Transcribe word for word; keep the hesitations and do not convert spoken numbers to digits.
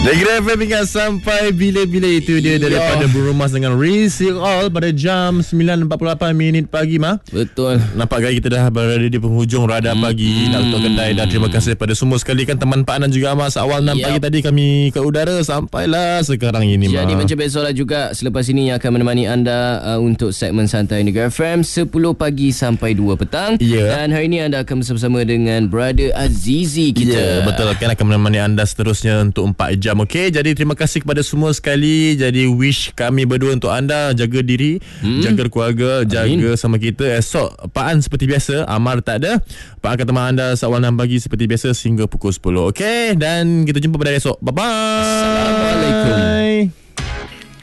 Negeri F M ingat sampai bila-bila itu dia daripada Berumas dengan Rizky All pada jam sembilan empat puluh lapan minit pagi mah. Betul. Nampak gaya kita dah berada di penghujung Radar hmm. Pagi nak tutup kedai dan terima kasih pada semua sekali kan teman Pak Anan juga mas awal enam yep. pagi tadi kami ke udara sampailah sekarang ini mah. Jadi macam biasalah juga selepas ini yang akan menemani anda uh, untuk segmen santai Negeri F M sepuluh pagi sampai dua petang. Yeah. Dan hari ini anda akan bersama-sama dengan Brother Azizi kita. Yeah, betul kan akan menemani anda seterusnya untuk empat jam. Okey, jadi terima kasih kepada semua sekali. Jadi wish kami berdua untuk anda jaga diri, hmm. jaga keluarga, jaga Amin. Sama kita. Esok Pak An seperti biasa, Amar tak ada. Pak An akan teman anda seawal enam pagi seperti biasa sehingga pukul sepuluh. Okey, dan kita jumpa pada esok. Bye bye. Assalamualaikum.